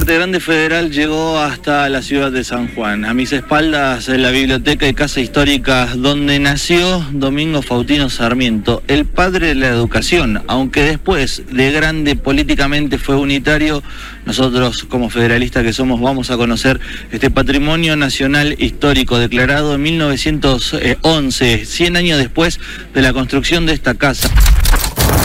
Arte Grande Federal llegó hasta la ciudad de San Juan. A mis espaldas, la biblioteca y casa histórica donde nació Domingo Faustino Sarmiento, el padre de la educación. Aunque después de grande políticamente fue unitario, nosotros como federalistas que somos vamos a conocer este patrimonio nacional histórico declarado en 1911, 100 años después de la construcción de esta casa.